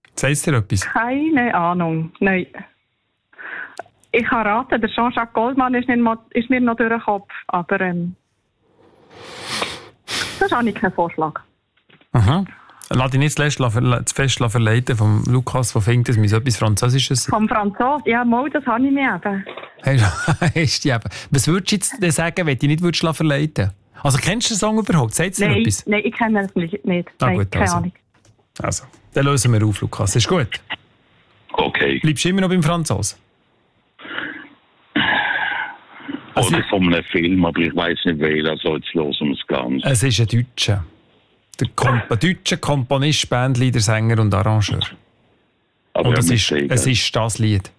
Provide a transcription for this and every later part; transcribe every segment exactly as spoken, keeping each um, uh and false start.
Sagst du dir etwas? Keine Ahnung, nein. Ich kann raten, der Jean-Jacques Goldman ist, nicht mal, ist mir noch durch den Kopf, aber ähm, das habe ich keinen Vorschlag. Aha. Lass dich nicht zu fest verleiten vom Lukas, der findet, es muss etwas Französisches sein. Vom Franzos? Ja, mal, das habe ich mir eben. Hast du eben. Was würdest du jetzt denn sagen, wenn du dich nicht würdest verleiten? Also kennst du den Song überhaupt? Sagst du dir Nein, etwas? nein, ich kenne das nicht. nicht. Ah, nein, gut, keine also. Ahnung. Also, dann lösen wir auf, Lukas. Ist gut? Okay. Bleibst du immer noch beim Franzos? Also, Oder von einem Film, aber ich weiss nicht welcher, also jetzt hören wir es ganz. Es ist ein Deutscher. Der Komp- ein deutscher Komponist, Bandleader, Sänger und Arrangeur. Aber und ja, es ist, sagen. es ist das Lied.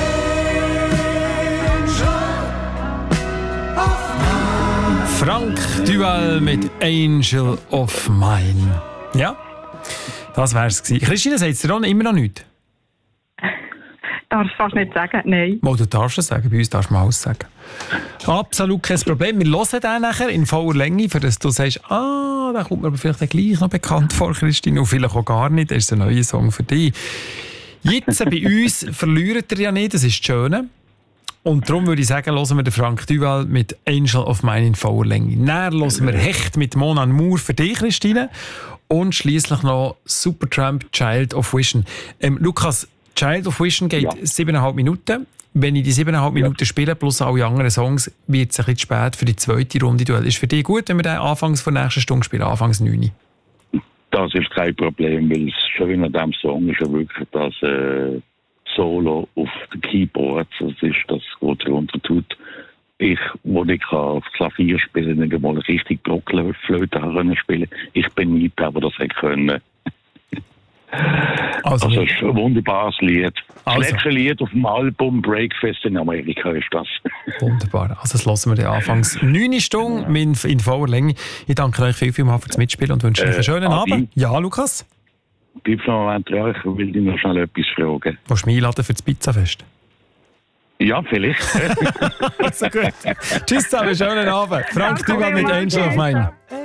Frank Duval mit Angel of Mine. Ja, das wär's gewesen. Christine, sagt es dir auch immer noch nichts? Darfst du fast nicht sagen, nein. Mal, du darfst es sagen, bei uns darfst du mal alles sagen. Absolut kein Problem. Wir hören den nachher in voller Länge, für das du sagst, ah, da kommt mir aber vielleicht gleich noch bekannt vor, Christine, und vielleicht auch gar nicht, das ist ein neuer Song für dich. Jetzt bei uns verliert er ja nicht, das ist das Schöne. Und darum würde ich sagen, hören wir den Frank Duval mit Angel of Mine in voller Länge. Dann hören wir Hecht mit Monan Moore für dich, Christine. Und schliesslich noch Supertramp, Child of Vision. Ähm, Lukas, Child of Vision geht Ja. siebeneinhalb Minuten. Wenn ich die siebeneinhalb ja. Minuten spiele, plus alle anderen Songs, wird es ein bisschen spät für die zweite Runde Duell. Ist für dich gut, wenn wir den anfangs von der nächsten Stunde spielen, anfangs neun? Das ist kein Problem, weil es schon in diesem Song ist ja wirklich das äh, Solo auf den Keyboards, das ist das, was darunter tut. Ich, wo ich auf Klavier spielen, nicht mal richtig Blockflöte spielen. Ich bin nicht der, der das hätte können. Also, Also, es ist ein wunderbares Lied. Das Also. letzte Lied auf dem Album Breakfast in Amerika ist das. wunderbar. Also das hören wir dann anfangs neun Stunden in, in voller Länge. Ich danke euch viel, viel mal fürs Mitspielen und wünsche euch einen schönen Äh, Abend. Adi. Ja, Lukas? Bleib noch einen Moment dran, ich will dich noch schnell etwas fragen. Willst du mich einladen für das Pizzafest? Ja, vielleicht. Also gut. Tschüss zusammen, schönen Abend. Frank Duval mit Angel of Mine.